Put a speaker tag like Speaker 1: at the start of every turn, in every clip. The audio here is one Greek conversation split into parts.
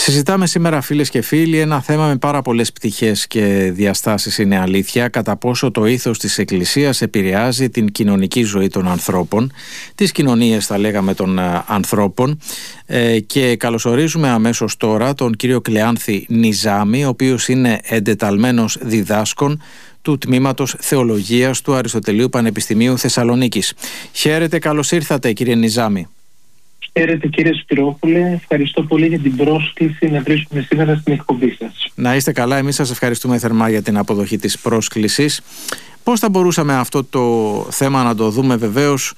Speaker 1: Συζητάμε σήμερα, φίλες και φίλοι, ένα θέμα με πάρα πολλές πτυχές και διαστάσεις, είναι αλήθεια, κατά πόσο το ήθος της Εκκλησίας επηρεάζει την κοινωνική ζωή των ανθρώπων, τις κοινωνίες θα λέγαμε των ανθρώπων, και καλωσορίζουμε αμέσως τώρα τον κύριο Κλεάνθη Νιζάμη, ο οποίος είναι εντεταλμένος διδάσκων του Τμήματος Θεολογίας του Αριστοτελείου Πανεπιστημίου Θεσσαλονίκης. Χαίρετε, καλώς ήρθατε κύριε Νιζάμη.
Speaker 2: Χαίρετε κύριε Σπυρόπουλε, ευχαριστώ πολύ για την πρόσκληση να βρίσκουμε σήμερα στην εκπομπή σας.
Speaker 1: Να είστε καλά, εμείς σας ευχαριστούμε θερμά για την αποδοχή της πρόσκλησης. Πώς θα μπορούσαμε αυτό το θέμα να το δούμε βεβαίως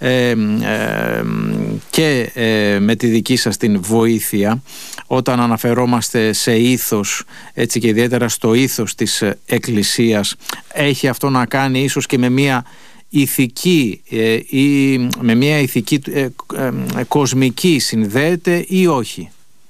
Speaker 1: και με τη δική σας την βοήθεια, όταν αναφερόμαστε σε ήθος, έτσι και ιδιαίτερα στο ήθος της Εκκλησίας, έχει αυτό να κάνει ίσως και με μια ηθική ή με μια ηθική κοσμική, συνδέεται ή όχι?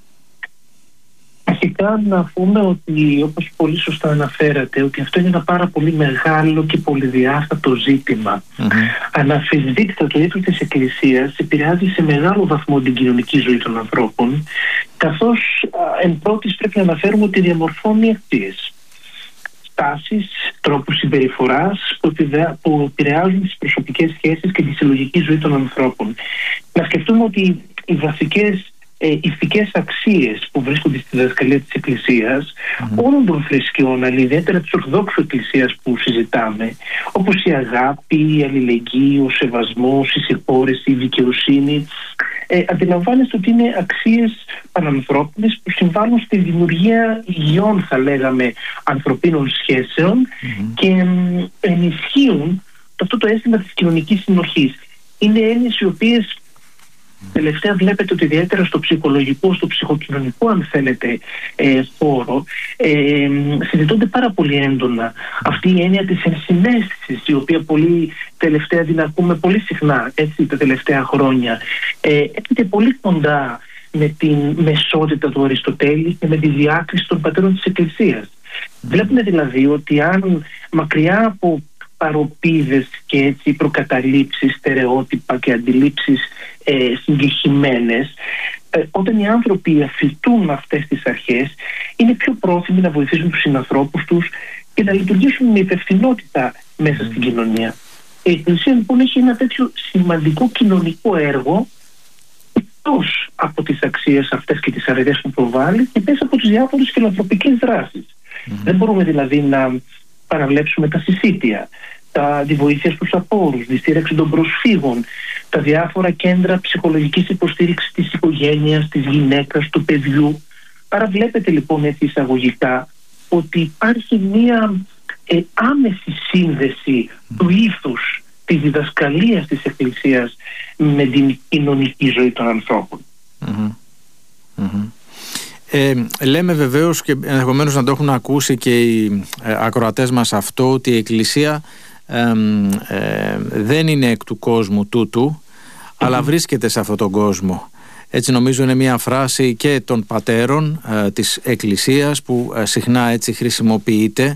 Speaker 2: Αρχικά να πούμε ότι, όπως πολύ σωστά αναφέρατε, ότι αυτό είναι ένα πάρα πολύ μεγάλο και πολυδιάστατο ζήτημα. Αναφυσβήτητα το ήθος της Εκκλησίας επηρεάζει σε μεγάλο βαθμό την κοινωνική ζωή των ανθρώπων, καθώς εν πρώτης πρέπει να αναφέρουμε ότι διαμορφώνει αξίες, τάσεις, τρόπους συμπεριφοράς που επηρεάζουν τις προσωπικές σχέσεις και τη συλλογική ζωή των ανθρώπων. Να σκεφτούμε ότι οι βασικές ηθικές αξίες που βρίσκονται στη διδασκαλία της Εκκλησίας, όλων των θρησκειών, αλλά ιδιαίτερα της Ορθοδόξου Εκκλησίας που συζητάμε, όπως η αγάπη, η αλληλεγγύη, ο σεβασμός, η συγχώρεση, η δικαιοσύνη, αντιλαμβάνεστε ότι είναι αξίες πανανθρώπινες που συμβάλλουν στη δημιουργία υγιών, θα λέγαμε, ανθρωπίνων σχέσεων και ενισχύουν αυτό το αίσθημα της κοινωνικής συνοχής. Είναι έννοιες οι οποίες τελευταία βλέπετε ότι ιδιαίτερα στο ψυχολογικό, στο ψυχοκοινωνικό, αν θέλετε, χώρο, συζητώνται πάρα πολύ έντονα. Αυτή η έννοια της ενσυναίσθησης, η οποία πολύ τελευταία την ακούμε πολύ συχνά, έτσι, τα τελευταία χρόνια, έρχεται πολύ κοντά με την μεσότητα του Αριστοτέλη και με τη διάκριση των πατέρων της Εκκλησίας. Βλέπουμε δηλαδή ότι αν μακριά από παροπίδες και έτσι προκαταλήψεις, στερεότυπα και αντιλήψεις συγκεκριμένες, όταν οι άνθρωποι αφιτούν αυτές τις αρχές, είναι πιο πρόθυμοι να βοηθήσουν τους συνανθρώπους τους και να λειτουργήσουν με υπευθυνότητα μέσα στην κοινωνία. Η Εκκλησία λοιπόν έχει ένα τέτοιο σημαντικό κοινωνικό έργο, εκτός από τις αξίες αυτές και τις αρετές που προβάλλει και μέσα από τις διάφορες φιλανθρωπικές δράσεις. Δεν μπορούμε δηλαδή να παραβλέψουμε τα συσίτια, τη βοήθεια στους απόρους, τη στήριξη των προσφύγων, τα διάφορα κέντρα ψυχολογικής υποστήριξης της οικογένειας, της γυναίκας, του παιδιού. Άρα βλέπετε λοιπόν έτσι εισαγωγικά ότι υπάρχει μία άμεση σύνδεση του ήθους της διδασκαλίας της Εκκλησίας με την κοινωνική ζωή των ανθρώπων.
Speaker 1: Λέμε βεβαίως, και ενδεχομένως να το έχουν ακούσει και οι ακροατές μας αυτό, ότι η Εκκλησία δεν είναι εκ του κόσμου τούτου, αλλά βρίσκεται σε αυτόν τον κόσμο. Έτσι νομίζω είναι μια φράση και των πατέρων της Εκκλησίας που συχνά έτσι χρησιμοποιείται.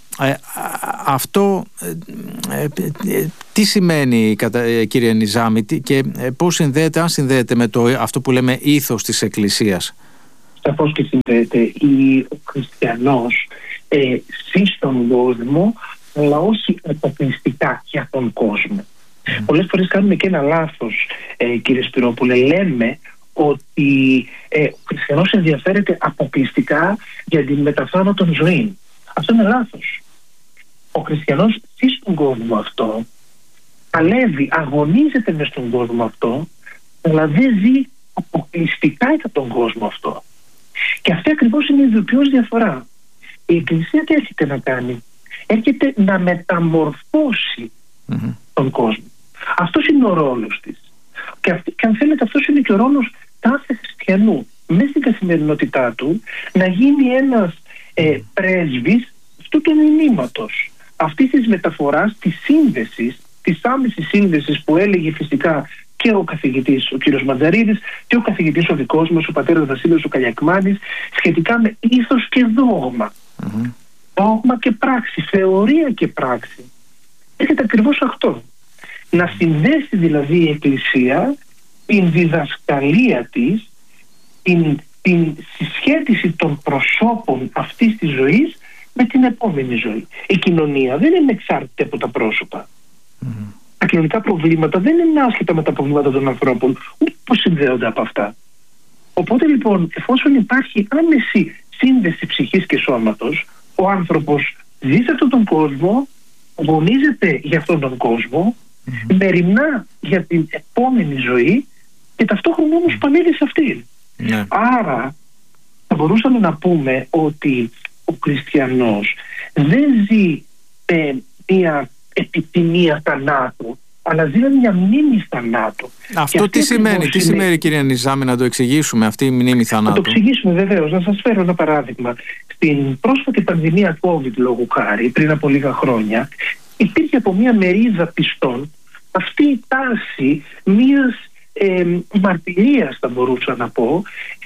Speaker 1: Αυτό τι σημαίνει, κύριε Νιζάμη, και πώς συνδέεται, αν συνδέεται με αυτό που λέμε ήθος της Εκκλησίας?
Speaker 2: Σαφώς και συνδέεται. Ο χριστιανός ζει στον κόσμο, αλλά όχι αποκλειστικά για τον κόσμο. Πολλές φορές κάνουμε και ένα λάθος, κύριε Σπυρόπουλε. Λέμε ότι ο χριστιανός ενδιαφέρεται αποκλειστικά για την μεταθάνατον ζωή. Αυτό είναι λάθος. Ο χριστιανός ζει στον κόσμο αυτό, παλεύει, αγωνίζεται μες στον κόσμο αυτό, αλλά δεν ζει αποκλειστικά για τον κόσμο αυτό. Και αυτή ακριβώς είναι η ειδοποιώς διαφορά. Η Εκκλησία τι έρχεται να κάνει? Έρχεται να μεταμορφώσει τον κόσμο. Αυτός είναι ο ρόλος της. Και αν θέλετε, αυτός είναι και ο ρόλος κάθε χριστιανού μέσα στην καθημερινότητά του, να γίνει ένας πρέσβης αυτού του μηνύματος, αυτής της μεταφοράς, της σύνδεσης, της άμεσης σύνδεσης που έλεγε φυσικά και ο καθηγητής ο κύριος Μαντζαρίδης και ο καθηγητής ο δικός μας, ο πατέρας Βασίλειος ο Καλιακμάνης, σχετικά με ήθος και δόγμα. Δόγμα και πράξη, θεωρία και πράξη. Έχετε ακριβώς αυτό. Να συνδέσει δηλαδή η Εκκλησία την διδασκαλία της, την την συσχέτιση των προσώπων αυτής της ζωής με την επόμενη ζωή. Η κοινωνία δεν είναι εξάρτητη από τα πρόσωπα. Τα κοινωνικά προβλήματα δεν είναι άσχετα με τα προβλήματα των ανθρώπων, ούτε που συνδέονται από αυτά. Οπότε λοιπόν, εφόσον υπάρχει άμεση σύνδεση ψυχής και σώματος, ο άνθρωπος ζει σε αυτόν τον κόσμο, αγωνίζεται για αυτόν τον κόσμο, μεριμνά για την επόμενη ζωή και ταυτόχρονα όμως πανέλει σε αυτήν. Άρα θα μπορούσαμε να πούμε ότι ο χριστιανός δεν ζει μια επιθυμία θανάτου, αλλά ζει μια μνήμη θανάτου.
Speaker 1: Αυτό τι σημαίνει, τι σημαίνει, κύριε Νιζάμη, να το εξηγήσουμε αυτή η μνήμη θανάτου?
Speaker 2: Να το εξηγήσουμε βεβαίως. Να σας φέρω ένα παράδειγμα. Στην πρόσφατη πανδημία COVID, λόγου χάρη, πριν από λίγα χρόνια, υπήρχε από μια μερίδα πιστών αυτή η τάση μιας μαρτυρίας, θα μπορούσα να πω,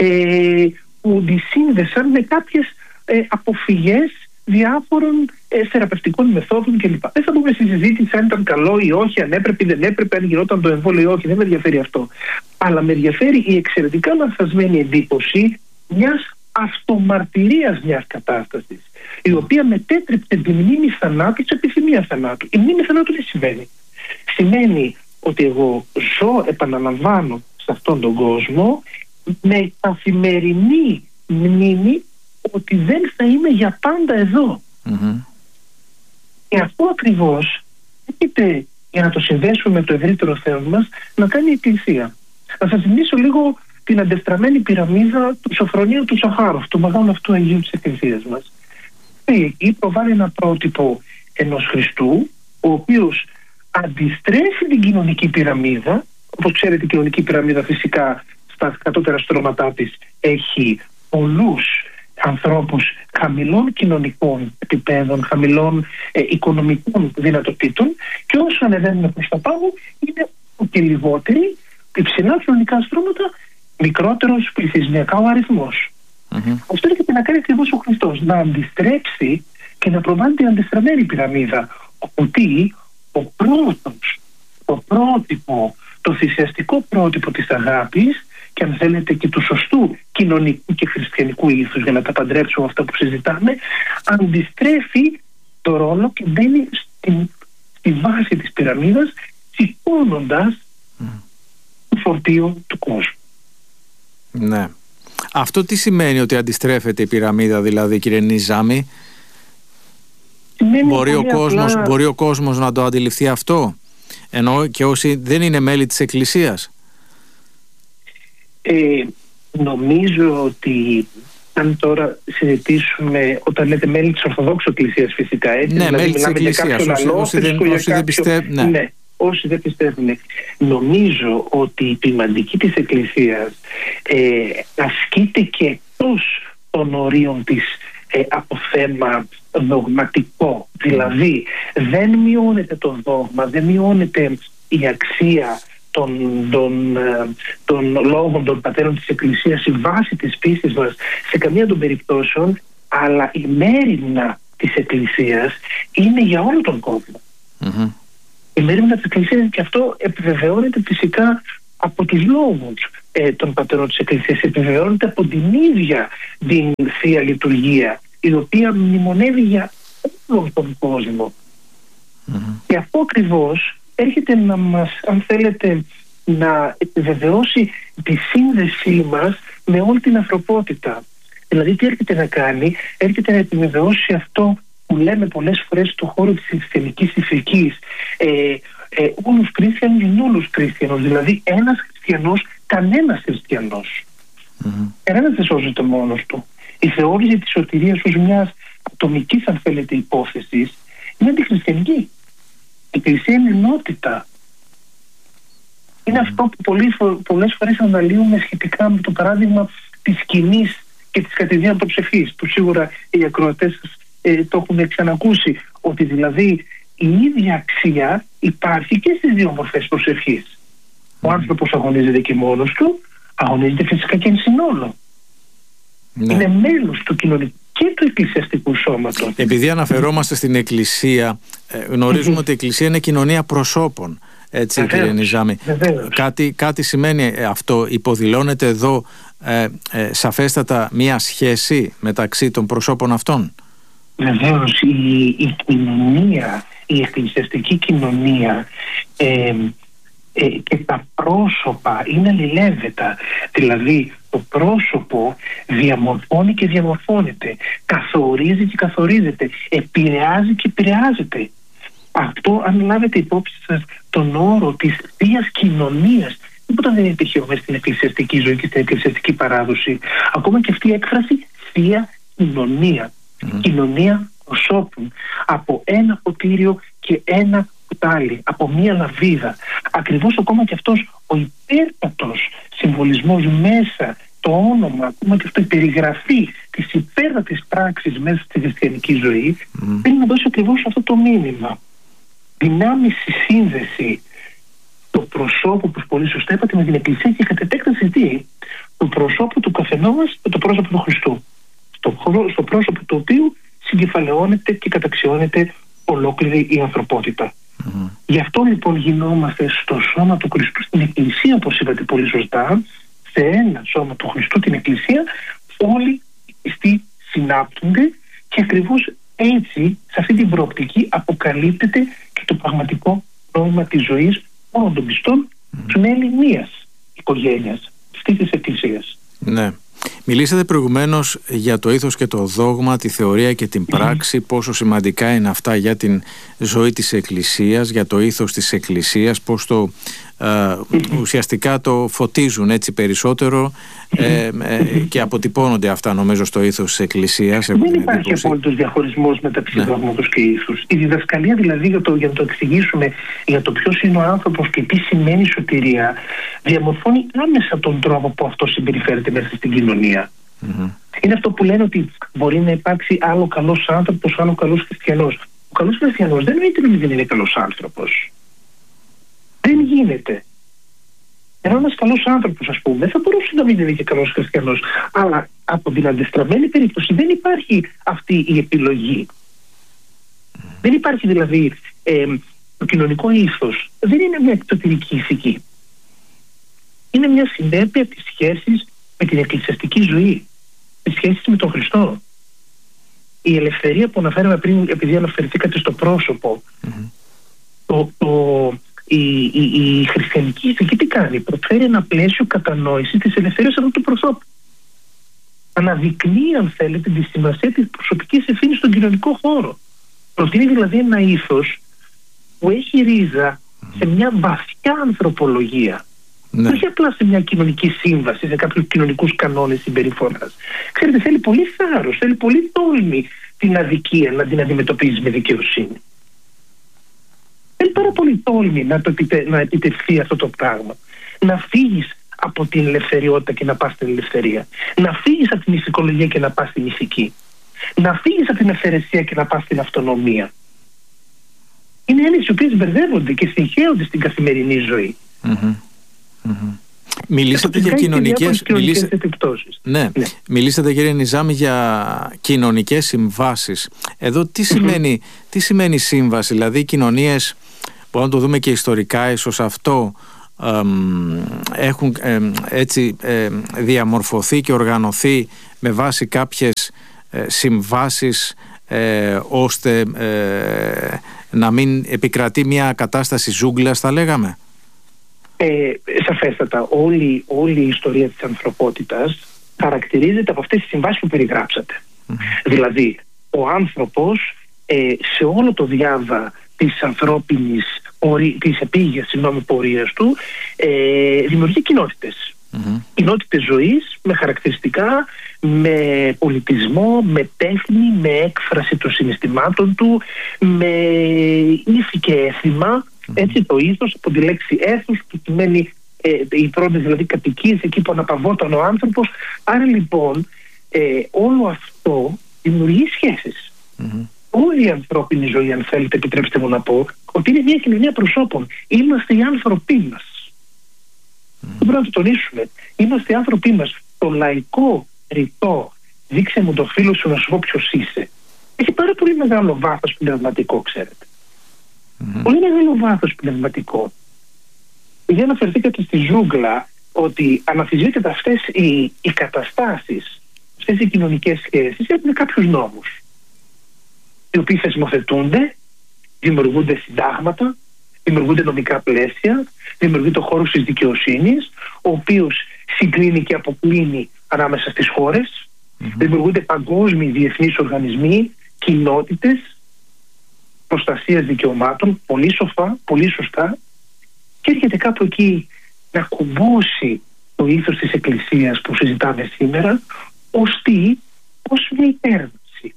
Speaker 2: που τη σύνδεσαν με κάποιες αποφυγές διάφορων θεραπευτικών μεθόδων κλπ. Δεν θα πούμε στη συζήτηση αν ήταν καλό ή όχι, αν έπρεπε ή δεν έπρεπε, αν γινόταν το εμβόλιο ή όχι, δεν με ενδιαφέρει αυτό. Αλλά με ενδιαφέρει η εξαιρετικά λανθασμένη εντύπωση μιας αυτομαρτυρίας μιας κατάστασης, η οποία μετέτρεψε τη μνήμη θανάτου σε επιθυμία θανάτου. Η μνήμη θανάτου τι σημαίνει? Σημαίνει ότι εγώ ζω, επαναλαμβάνω, σε αυτόν τον κόσμο με καθημερινή μνήμη ότι δεν θα είμαι για πάντα εδώ. Και αυτό ακριβώς έχετε, για να το συνδέσουμε με το ευρύτερο θέμα μας, να κάνει η Εκκλησία. Να σας θυμίσω λίγο την αντεστραμμένη πυραμίδα του Σοφρονίου του Ζαχάροφ, του μεγάλου αυτού Αγίου της Εκκλησίας μας. Εκεί προβάλλει ένα πρότυπο ενός Χριστού, ο οποίος αντιστρέφει την κοινωνική πυραμίδα. Όπως ξέρετε, η κοινωνική πυραμίδα φυσικά στα κατώτερα στρώματά της έχει πολλούς ανθρώπους χαμηλών κοινωνικών επιπέδων, χαμηλών οικονομικών δυνατοτήτων, και όσο ανεβαίνουμε προς τα πάνω είναι και λιγότεροι, υψηλά κοινωνικά στρώματα, μικρότερος πληθυσμιακά ο αριθμός. Αυτό έρχεται να κάνει ακριβώς ο Χριστός, να αντιστρέψει και να προβάλλει την αντιστραμμένη πυραμίδα, ότι το πρότυπο, το θυσιαστικό πρότυπο της αγάπης, και αν θέλετε και του σωστού κοινωνικού και χριστιανικού ήθους, για να τα παντρέψουμε αυτά που συζητάμε, αντιστρέφει το ρόλο και μπαίνει στη βάση της πυραμίδας, σηκώνοντας το φορτίο του κόσμου.
Speaker 1: Ναι. Αυτό τι σημαίνει ότι αντιστρέφεται η πυραμίδα, δηλαδή, κύριε Νιζάμη? Μπορεί ο κόσμος να το αντιληφθεί αυτό, ενώ και όσοι δεν είναι μέλη της Εκκλησίας?
Speaker 2: Νομίζω ότι αν τώρα συζητήσουμε, όταν λέτε μέλη της Ορθοδόξου Εκκλησίας, φυσικά, έτσι,
Speaker 1: ναι,
Speaker 2: δηλαδή
Speaker 1: μέλη της Εκκλησίας,
Speaker 2: όσοι δεν πιστεύουν, νομίζω ότι η ποιμαντική της Εκκλησίας ασκείται και εκτός των ορίων της από θέμα δογματικό. Δηλαδή δεν μειώνεται το δόγμα, δεν μειώνεται η αξία των λόγων των πατέρων της Εκκλησίας, η βάση της πίστης μας σε καμία των περιπτώσεων, αλλά η μέριμνα της Εκκλησίας είναι για όλο τον κόσμο. Η μέριμνα της Εκκλησίας, και αυτό επιβεβαιώνεται φυσικά από τους λόγους των πατέρων της Εκκλησίας, επιβεβαιώνεται από την ίδια την Θεία Λειτουργία, η οποία μνημονεύει για όλο τον κόσμο. Και αυτό ακριβώς έρχεται να μας, αν θέλετε, να επιβεβαιώσει τη σύνδεσή μας με όλη την ανθρωπότητα. Δηλαδή τι έρχεται να κάνει? Έρχεται να επιβεβαιώσει αυτό που λέμε πολλές φορές στον χώρο της χριστιανικής ηθικής, όλους χριστιανούς είναι όλους χριστιανούς. Δηλαδή ένας χριστιανός, κανένας χριστιανός. Κανένας δεν σώζεται μόνος του. Η θεώρηση της σωτηρίας ως μιας ατομικής, αν θέλετε, υπόθεσης είναι αντιχριστιανική. Η Εκκλησία είναι ενότητα. Είναι αυτό που πολλές φορές αναλύουμε σχετικά με το παράδειγμα της σκηνής και της κατηδίαν προσευχής, που σίγουρα οι ακροατές το έχουν ξανακούσει, ότι δηλαδή η ίδια αξία υπάρχει και στις δύο μορφές προσευχής. Ο άνθρωπος αγωνίζεται και μόνος του, αγωνίζεται φυσικά και εν συνόλο. Είναι μέλος του κοινωνικού και του εκκλησιαστικού σώματος.
Speaker 1: Επειδή αναφερόμαστε στην Εκκλησία, γνωρίζουμε ότι η Εκκλησία είναι κοινωνία προσώπων. Έτσι, κύριε Νιζάμη. Κάτι σημαίνει αυτό, υποδηλώνεται εδώ σαφέστατα μία σχέση μεταξύ των προσώπων αυτών.
Speaker 2: Βεβαίως, η κοινωνία, η εκκλησιαστική κοινωνία και τα πρόσωπα είναι αλληλένδετα. Δηλαδή το πρόσωπο διαμορφώνει και διαμορφώνεται, καθορίζει και καθορίζεται, επηρεάζει και επηρεάζεται. Αυτό, αν λάβετε υπόψη σας τον όρο της θείας κοινωνίας, τίποτα δεν υπήρχε μέσα στην εκκλησιαστική ζωή και στην εκκλησιαστική παράδοση. Ακόμα και αυτή η έκφραση θεία κοινωνία. Κοινωνία προσώπων από ένα ποτήριο και ένα κουτάλι, από μία λαβίδα. Ακριβώς ακόμα και αυτός ο υπέρτατος συμβολισμός μέσα, το όνομα, ακόμα και αυτό η περιγραφή της υπέρτατης πράξης μέσα στη χριστιανική ζωή, θέλει να δώσει ακριβώς αυτό το μήνυμα. Δυνάμει στη σύνδεση το προσώπου, όπως πολύ σωστά είπατε, με την Εκκλησία και κατ' επέκταση το προσώπου του καθενός με το πρόσωπο του Χριστού. Στο πρόσωπο του οποίου συγκεφαλαιώνεται και καταξιώνεται ολόκληρη η ανθρωπότητα. Γι' αυτό λοιπόν γινόμαστε στο σώμα του Χριστού στην Εκκλησία, όπως είπατε πολύ σωστά, σε ένα σώμα του Χριστού, την Εκκλησία, όλοι οι πιστοί συνάπτονται και ακριβώς έτσι, σε αυτή την προοπτική, αποκαλύπτεται και το πραγματικό νόημα της ζωής όλων των πιστών του μέλη μίας οικογένειας, αυτής της Εκκλησίας.
Speaker 1: Ναι. Μιλήσατε προηγουμένως για το ήθος και το δόγμα, τη θεωρία και την πράξη, πόσο σημαντικά είναι αυτά για την ζωή της Εκκλησίας, για το ήθος της Εκκλησίας, πώς το ουσιαστικά το φωτίζουν έτσι περισσότερο και αποτυπώνονται αυτά νομίζω στο ήθος της Εκκλησίας.
Speaker 2: Δεν υπάρχει απόλυτος διαχωρισμός μεταξύ δόγματος και ήθους. Η διδασκαλία δηλαδή για να το εξηγήσουμε για το ποιος είναι ο άνθρωπος και τι σημαίνει σωτηρία, διαμορφώνει άμεσα τον τρόπο που αυτό συμπεριφέρεται μέσα στην κοινωνία. Είναι αυτό που λένε ότι μπορεί να υπάρξει άλλο καλός άνθρωπος, άλλο καλός χριστιανός. Ο καλός χριστιανός δεν νοείται ότι δεν είναι καλός άνθρωπος. Δεν γίνεται. Ενώ ένας καλός άνθρωπος, ας πούμε, θα μπορούσε να μην είναι και καλός χριστιανός. Αλλά από την αντιστραμμένη περίπτωση δεν υπάρχει αυτή η επιλογή. Δεν υπάρχει δηλαδή το κοινωνικό ήθος. Δεν είναι μια εξωτερική ηθική. Είναι μια συνέπεια της σχέσης με την εκκλησιαστική ζωή. Της σχέσης με τον Χριστό. Η ελευθερία που αναφέραμε πριν, επειδή αναφερθήκατε στο πρόσωπο, η χριστιανική ηθική τι κάνει? Προφέρει ένα πλαίσιο κατανόηση της ελευθερίας αυτού του προσώπου. Αναδεικνύει, αν θέλετε, τη σημασία της προσωπικής ευθύνης στον κοινωνικό χώρο. Προτείνει δηλαδή ένα ήθος που έχει ρίζα σε μια βαθιά ανθρωπολογία. Ναι. Όχι απλά σε μια κοινωνική σύμβαση, σε κάποιους κοινωνικούς κανόνες συμπεριφοράς. Ξέρετε, θέλει πολύ θάρρος, θέλει πολύ τόλμη την αδικία να την αντιμετωπίζει με δικαιοσύνη. Θέλει πάρα πολύ τόλμη να επιτευχθεί αυτό το πράγμα. Να φύγεις από την ελευθεριότητα και να πας στην ελευθερία. Να φύγεις από την ηθικολογία και να πας στην ηθική. Να φύγεις από την ευθερεσία και να πας στην αυτονομία. Είναι έννοιες οι οποίες μπερδεύονται και συγχέονται στην καθημερινή ζωή.
Speaker 1: Μιλήσατε για κοινωνικές επιπτώσεις. Ναι. Μιλήσατε, κύριε Νιζάμη, για κοινωνικές συμβάσεις. Εδώ τι σημαίνει σύμβαση? Δηλαδή οι κοινωνίες, μπορούμε να το δούμε και ιστορικά, ίσως αυτό έχουν έτσι διαμορφωθεί και οργανωθεί με βάση κάποιες συμβάσεις ώστε να μην επικρατεί μια κατάσταση ζούγκλας, θα λέγαμε.
Speaker 2: Σαφέστατα, όλη η ιστορία της ανθρωπότητας χαρακτηρίζεται από αυτές τις συμβάσεις που περιγράψατε. Δηλαδή, ο άνθρωπος σε όλο το διάβα της ανθρώπινης, της επίγειας πορείας του, δημιουργεί κοινότητες. Κοινότητες ζωής με χαρακτηριστικά, με πολιτισμό, με τέχνη, με έκφραση των συναισθημάτων του, με ήθη και έθιμα. Έτσι, το ήθος από τη λέξη έθους που σημαίνει οι πρώτες δηλαδή κατοικίες εκεί που αναπαυόταν ο άνθρωπος. Άρα λοιπόν όλο αυτό δημιουργεί σχέσεις. Όλη η ανθρώπινη ζωή, αν θέλετε, επιτρέψτε μου να πω, ότι είναι μια κοινωνία προσώπων. Είμαστε οι άνθρωποι μας. Δεν πρέπει να το τονίσουμε. Είμαστε οι άνθρωποι μας. Το λαϊκό ρητό «δείξε μου το φίλο σου να σου πω ποιος είσαι» έχει πάρα πολύ μεγάλο βάθος πνευματικό, ξέρετε. Πολύ μεγάλο βάθος πνευματικό. επειδή αναφερθήκατε στη ζούγκλα, ότι αναμφισβήτητα αυτές οι καταστάσεις, αυτές οι κοινωνικές σχέσεις έχουν κάποιους νόμους, οι οποίοι θεσμοθετούνται, δημιουργούνται συντάγματα, δημιουργούνται νομικά πλαίσια, δημιουργείται ο χώρος της δικαιοσύνης, ο οποίος συγκλίνει και αποκλίνει ανάμεσα στις χώρες, δημιουργούνται παγκόσμιοι διεθνείς οργανισμοί, κοινότητες προστασίας δικαιωμάτων, πολύ σοφά, πολύ σωστά, και έρχεται κάπου εκεί να κουμπώσει το ήθος της Εκκλησίας που συζητάμε σήμερα, ως μια υπέρβαση.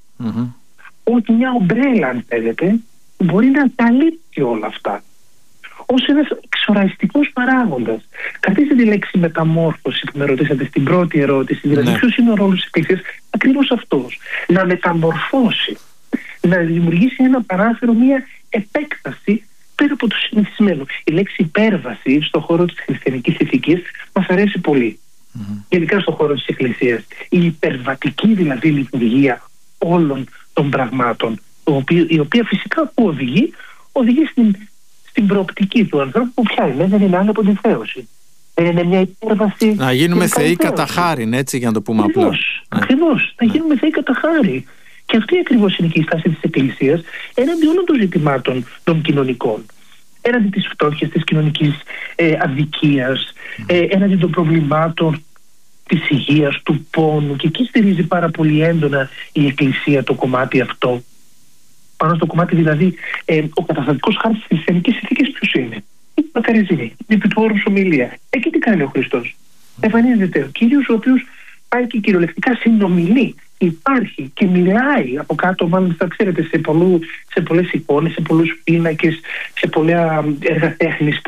Speaker 2: Ως μια ομπρέλα, αν θέλετε, που μπορεί να καλύπτει όλα αυτά. Ως ένας εξοραϊστικός παράγοντας. Καθίστε τη λέξη μεταμόρφωση που με ρωτήσατε στην πρώτη ερώτηση, δηλαδή ποιος είναι ο ρόλος της Εκκλησίας, ακριβώς αυτός. Να μεταμορφώσει, να δημιουργήσει ένα παράθυρο, μια επέκταση πέρα από το συνηθισμένο. Η λέξη υπέρβαση στον χώρο της χριστιανικής ηθικής μας αρέσει πολύ. Γενικά στον χώρο της Εκκλησίας. Η υπερβατική δηλαδή λειτουργία όλων των πραγμάτων, η οποία φυσικά που οδηγεί στην προοπτική του ανθρώπου, που ποια είναι, δεν είναι άλλο από την θέωση. Είναι μια υπέρβαση.
Speaker 1: Να γίνουμε θεοί κατά χάριν, έτσι, για να το πούμε απλά.
Speaker 2: Ακριβώς. Να γίνουμε θεοί κατά χάριν. Και αυτή ακριβώς είναι και η στάση της Εκκλησίας έναντι όλων των ζητημάτων των κοινωνικών. Έναντι της φτώχειας, της κοινωνικής αδικίας, έναντι των προβλημάτων της υγείας, του πόνου. Και εκεί στηρίζει πάρα πολύ έντονα η Εκκλησία το κομμάτι αυτό. Πάνω στο κομμάτι δηλαδή, ο καταστατικός χάρτης της χριστιανικής ηθικής ποιος είναι? Η Μακαριζή, η επί του όρους ομιλία. Εκεί τι κάνει ο Χριστός? Εμφανίζεται ο Κύριος, ο οποίος πάει και κυριολεκτικά συνομιλεί, υπάρχει και μιλάει από κάτω, μάλλον θα ξέρετε, σε πολλές εικόνες, σε πολλούς πίνακες, σε πολλά έργα τέχνης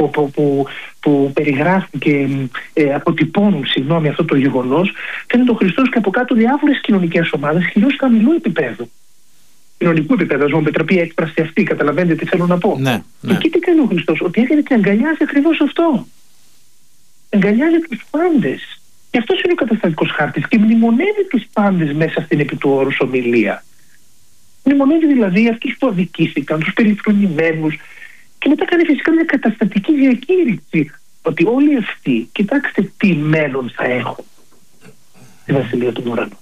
Speaker 2: που περιγράφουν και αποτυπώνουν αυτό το γεγονός. Φαίνεται ο Χριστός και από κάτω διάφορες κοινωνικές ομάδες, κυρίως χαμηλού επίπεδου. Κοινωνικού επίπεδου, ας μου επιτραπεί η έκφραση αυτή, καταλαβαίνετε τι θέλω να πω.
Speaker 1: Ναι.
Speaker 2: Εκεί τι κάνει ο Χριστός? Ότι έρχεται και αγκαλιάζει ακριβώς αυτό. Αγκαλιάζει τους πάντες. Και αυτός είναι ο καταστατικός χάρτης και μνημονεύει τους πάντες μέσα στην επί του όρους ομιλία. Μνημονεύει δηλαδή αυτούς που αδικήθηκαν, τους περιφρονημένους, και μετά κάνει φυσικά μια καταστατική διακήρυξη ότι όλοι αυτοί, κοιτάξτε τι μέλλον θα έχουν στη Βασιλεία των Ουρανών.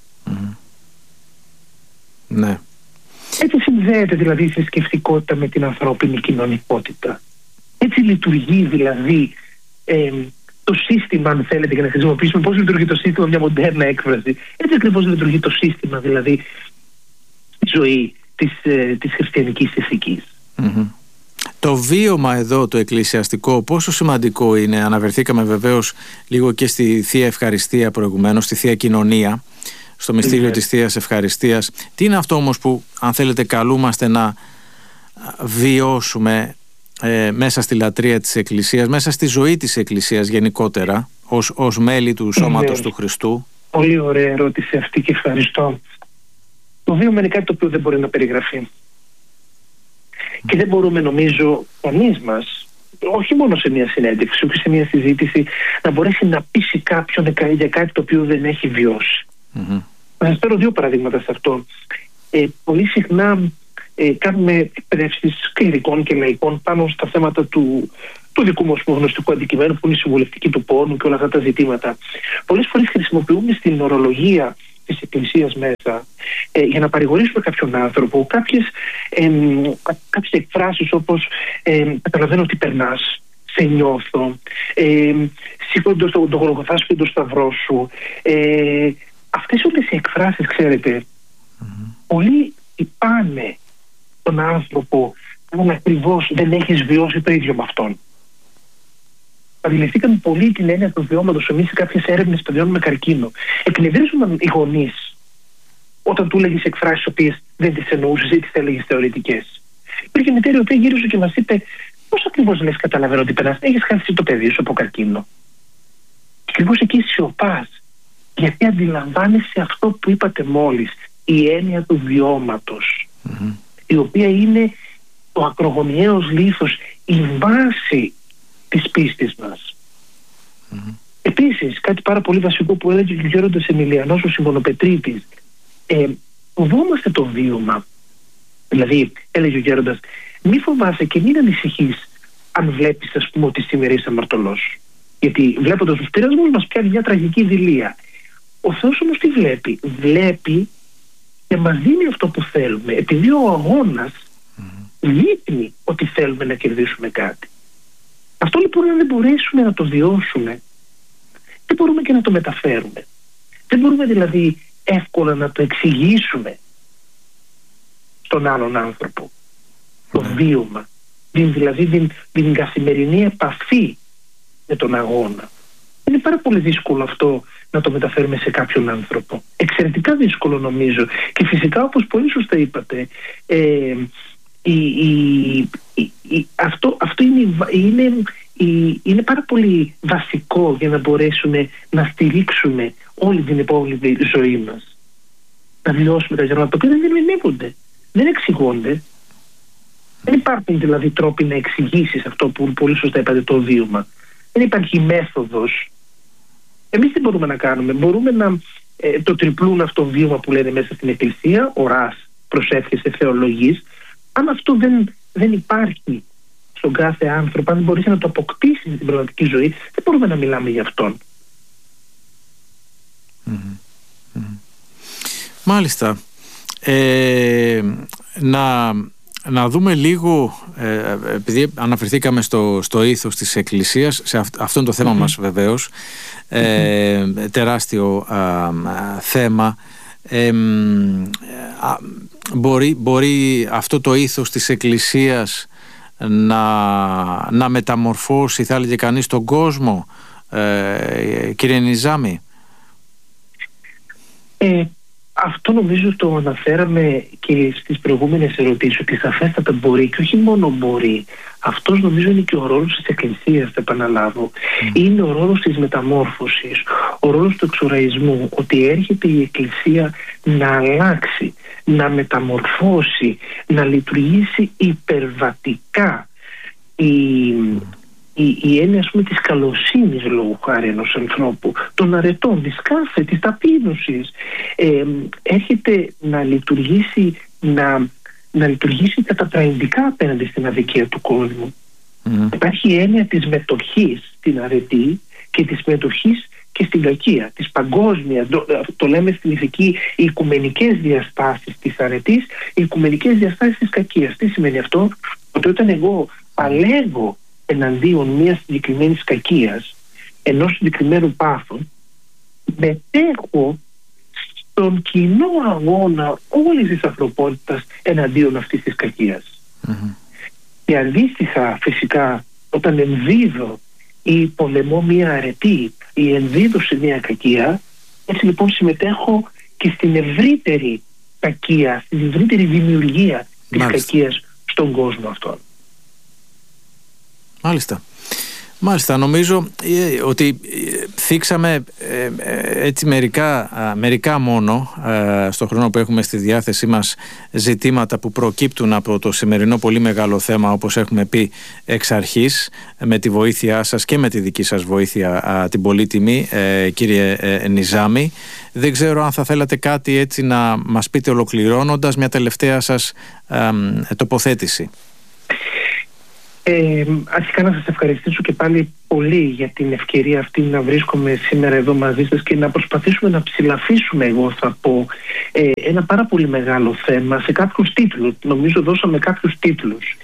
Speaker 1: Ναι.
Speaker 2: Έτσι συνδέεται δηλαδή η θρησκευτικότητα με την ανθρώπινη κοινωνικότητα. Έτσι λειτουργεί δηλαδή το σύστημα, αν θέλετε, για να χρησιμοποιήσουμε πώς λειτουργεί το σύστημα, μια μοντέρνα έκφραση. Έτσι ακριβώς λειτουργεί το σύστημα δηλαδή στη ζωή της χριστιανικής ηθικής.
Speaker 1: Το βίωμα εδώ το εκκλησιαστικό πόσο σημαντικό είναι? Αναβερθήκαμε βεβαίως λίγο και στη Θεία Ευχαριστία προηγουμένως, στη Θεία Κοινωνία, στο μυστήριο της Θείας Ευχαριστίας. Τι είναι αυτό όμως που, αν θέλετε, καλούμαστε να βιώσουμε μέσα στη λατρεία της Εκκλησίας, μέσα στη ζωή της Εκκλησίας γενικότερα, ως μέλη του σώματος του Χριστού?
Speaker 2: Πολύ ωραία ερώτηση αυτή και ευχαριστώ. Το βίωμα είναι κάτι το οποίο δεν μπορεί να περιγραφεί. Και δεν μπορούμε, νομίζω, κανείς μας, όχι μόνο σε μια συνέντευξη, όχι σε μια συζήτηση, να μπορέσει να πείσει κάποιον για κάτι το οποίο δεν έχει βιώσει. Να σας φέρω δύο παραδείγματα σε αυτό. Πολύ συχνά κάνουμε εκπαιδεύσεις κληρικών και λαϊκών πάνω στα θέματα του δικού μας γνωστικού αντικειμένου, που είναι η συμβουλευτική του πόνου και όλα αυτά τα ζητήματα. Πολλές φορές χρησιμοποιούμε στην ορολογία της Εκκλησίας μέσα για να παρηγορήσουμε κάποιον άνθρωπο κάποιες εκφράσεις όπως καταλαβαίνω ότι περνάς, σε νιώθω, σήκοντας το Γολγοθά σου και το σταυρό σου. Αυτές όλες οι εκφράσεις, ξέρετε, πολλοί υπάνε τον άνθρωπο αν ακριβώς δεν έχεις βιώσει το ίδιο με αυτόν. Αντιληφθήκαμε πολύ την έννοια του βιώματος εμείς σε κάποιες έρευνες παιδιών με καρκίνο. Εκνευρίζονταν οι γονείς όταν του έλεγες εκφράσεις τις οποίες δεν τις εννοούσες ή τις έλεγες θεωρητικές. Υπήρχε μητέρα η οποία γύρισε και μας είπε: πώς ακριβώς λες, καταλαβαίνω ότι περνάς? Έχεις χάσει το παιδί σου από καρκίνο. Και ακριβώς εκεί σιωπάς, γιατί αντιλαμβάνεσαι αυτό που είπατε μόλις, η έννοια του βιώματος, η οποία είναι το ακρογωνιαίος λίθος, η βάση της πίστης μας. Επίσης, κάτι πάρα πολύ βασικό που έλεγε ο Γέροντας Εμιλιανός, ο Σιμωνοπετρίτης, φοβόμαστε το βίωμα. Δηλαδή, έλεγε ο Γέροντας, μη φοβάσαι και μην ανησυχείς αν βλέπεις, ας πούμε, ότι σήμερα είσαι αμαρτωλός. Γιατί βλέποντας τους πειρασμούς μας πιάνει μια τραγική δειλία. Ο Θεός όμως τι βλέπει? Βλέπει και μας δίνει αυτό που θέλουμε, επειδή ο αγώνας δείχνει ότι θέλουμε να κερδίσουμε κάτι. Αυτό λοιπόν, αν δεν μπορέσουμε να το βιώσουμε, δεν μπορούμε και να το μεταφέρουμε. Δεν μπορούμε δηλαδή εύκολα να το εξηγήσουμε στον άλλον άνθρωπο. Το βίωμα, δηλαδή την καθημερινή επαφή με τον αγώνα. Είναι πάρα πολύ δύσκολο αυτό να το μεταφέρουμε σε κάποιον άνθρωπο. Εξαιρετικά δύσκολο νομίζω. Και φυσικά, όπως πολύ σωστά είπατε, αυτό είναι πάρα πολύ βασικό για να μπορέσουμε να στηρίξουμε όλη την υπόλοιπη ζωή μας. Να βιώσουμε τα γεγονότα, τα οποία δεν ερμηνεύονται, δεν εξηγώνται. Δεν υπάρχουν δηλαδή τρόποι να εξηγήσεις αυτό που πολύ σωστά είπατε, το βίωμα. Δεν υπάρχει μέθοδος. Εμείς τι μπορούμε να κάνουμε? Μπορούμε να το τριπλούν αυτό το βίωμα που λένε μέσα στην Εκκλησία, οράς, προσεύχεσαι, θεολογείς. Αν αυτό δεν υπάρχει στον κάθε άνθρωπο, αν δεν μπορείς να το αποκτήσεις στην πραγματική ζωή, δεν μπορούμε να μιλάμε για αυτόν.
Speaker 1: Μάλιστα. Να δούμε λίγο, επειδή αναφερθήκαμε στο ήθος της Εκκλησίας, σε αυτό το θέμα μας βεβαίως, τεράστιο θέμα. Μπορεί αυτό το ήθος της Εκκλησίας να μεταμορφώσει, θα έλεγε κανείς, τον κόσμο, κύριε Νιζάμη?
Speaker 2: Αυτό νομίζω το αναφέραμε και στις προηγούμενες ερωτήσεις, ότι σαφέστατα μπορεί, και όχι μόνο μπορεί. Αυτός νομίζω είναι και ο ρόλος της Εκκλησίας, θα επαναλάβω. Είναι ο ρόλος της μεταμόρφωσης, ο ρόλος του εξοραϊσμού, ότι έρχεται η Εκκλησία να αλλάξει, να μεταμορφώσει, να λειτουργήσει υπερβατικά. Η έννοια, ας πούμε, της καλοσύνης, λόγου χάρη, ενός ανθρώπου, των αρετών, της κάθε, της ταπείνωσης, έρχεται να λειτουργήσει, να λειτουργήσει καταπραγητικά απέναντι στην αδικία του κόσμου. Υπάρχει η έννοια της μετοχής στην αρετή και της μετοχής και στην κακία, της παγκόσμιας, το λέμε στην ηθική, οι οικουμενικές διαστάσεις της αρετής, οι οικουμενικές διαστάσεις της κακίας. Τι σημαίνει αυτό? Ότι όταν εγώ παλεύω εναντίον μιας συγκεκριμένης κακίας, ενός συγκεκριμένου πάθους, μετέχω στον κοινό αγώνα όλης της ανθρωπότητας εναντίον αυτής της κακίας. Και αντίστοιχα, φυσικά, όταν ενδίδω ή πολεμώ μια αρετή ή ενδίδω σε μια κακία, έτσι λοιπόν συμμετέχω και στην ευρύτερη κακία, στην ευρύτερη δημιουργία της κακίας στον κόσμο αυτόν.
Speaker 1: Μάλιστα, νομίζω ότι θίξαμε έτσι μερικά μόνο στο χρόνο που έχουμε στη διάθεσή μας ζητήματα που προκύπτουν από το σημερινό πολύ μεγάλο θέμα, όπως έχουμε πει εξ αρχής, με τη βοήθειά σας και με τη δική σας βοήθεια την πολύτιμη, κύριε Νιζάμη. Δεν ξέρω αν θα θέλατε κάτι έτσι να μας πείτε ολοκληρώνοντας, μια τελευταία σας τοποθέτηση.
Speaker 2: Αρχικά να σας ευχαριστήσω και πάλι πολύ για την ευκαιρία αυτή να βρίσκομαι σήμερα εδώ μαζί σας και να προσπαθήσουμε να ψηλαφίσουμε, εγώ θα πω, ένα πάρα πολύ μεγάλο θέμα σε κάποιους τίτλους. Νομίζω δώσαμε κάποιους τίτλους.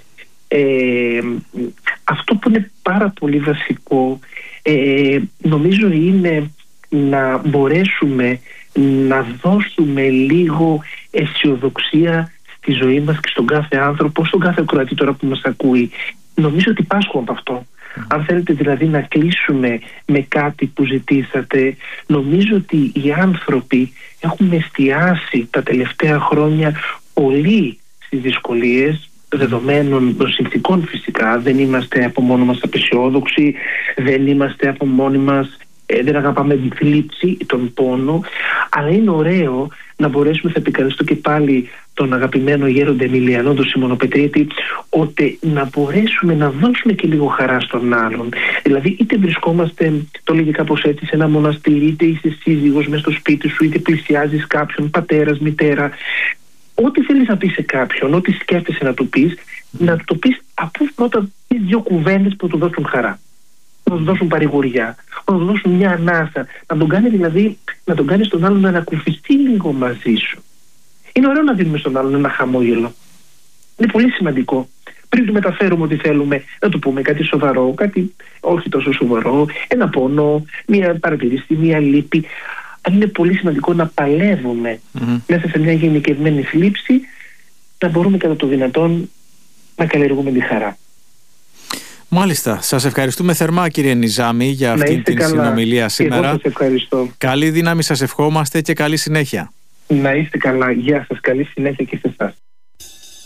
Speaker 2: Αυτό που είναι πάρα πολύ βασικό, νομίζω, είναι να μπορέσουμε να δώσουμε λίγο αισιοδοξία στη ζωή μας και στον κάθε άνθρωπο, στον κάθε ακροατή τώρα που μας ακούει. Νομίζω ότι πάσχω από αυτό. Αν θέλετε δηλαδή να κλείσουμε με κάτι που ζητήσατε, νομίζω ότι οι άνθρωποι έχουμε εστιάσει τα τελευταία χρόνια πολύ στις δυσκολίες, δεδομένων των συνθηκών φυσικά. Δεν είμαστε από μόνοι μας απεσιόδοξοι, δεν είμαστε από μόνοι μας, δεν αγαπάμε τη θλίψη, τον πόνο, αλλά είναι ωραίο να μπορέσουμε, θα επικαλεστώ και πάλι τον αγαπημένο γέροντα Εμιλιανό, τον Σιμωνοπετρίτη, ότι να μπορέσουμε να δώσουμε και λίγο χαρά στον άλλον. Δηλαδή, είτε βρισκόμαστε, το λέγει κάπως έτσι, σε ένα μοναστήρι, είτε είσαι σύζυγος μες στο σπίτι σου, είτε πλησιάζεις κάποιον, πατέρας, μητέρα. ό,τι θέλεις να πεις σε κάποιον, ό,τι σκέφτεσαι να του πεις, να το πεις αφού πρώτα πεις 2 κουβέντες που του δώσουν χαρά, να του δώσουν παρηγοριά, να του δώσουν μια ανάσα, να τον κάνει δηλαδή, να τον κάνεις τον άλλον να ανακουφιστεί λίγο μαζί σου. Είναι ωραίο να δίνουμε στον άλλον ένα χαμόγελο. Είναι πολύ σημαντικό. Πριν του μεταφέρουμε ότι θέλουμε, να του πούμε κάτι σοβαρό, κάτι όχι τόσο σοβαρό, ένα πόνο, μια παρατηρήση, μια λύπη. Αν είναι πολύ σημαντικό να παλεύουμε μέσα σε μια γενικευμένη θλίψη, να μπορούμε κατά το δυνατόν να καλλιεργούμε τη χαρά.
Speaker 1: Μάλιστα. Σας ευχαριστούμε θερμά, κύριε Νιζάμη, για αυτή την συνομιλία σήμερα.
Speaker 2: Εγώ σας ευχαριστώ.
Speaker 1: Καλή δύναμη σας ευχόμαστε και καλή συνέχεια.
Speaker 2: Να είστε καλά. Γεια σας. Καλή συνέχεια και σε εσάς.